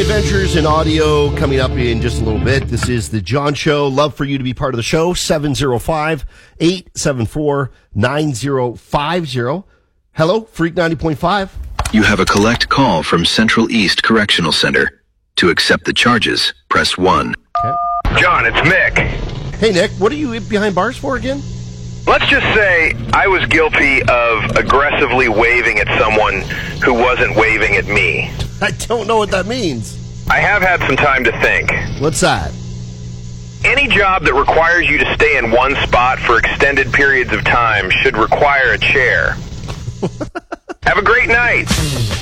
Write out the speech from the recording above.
Adventures in Audio coming up in just a little bit. This is The John Show. Love for you to be part of the show. 705-874-9050. Hello, Freak 90.5. You have a collect call from Central East Correctional Center. To accept the charges, press 1. Okay. John, it's Mick. Hey, Nick, what are you behind bars for again? Let's just say I was guilty of aggressively waving at someone who wasn't waving at me. I don't know what that means. I have had some time to think. What's that? Any job that requires you to stay in one spot for extended periods of time should require a chair. Have a great night.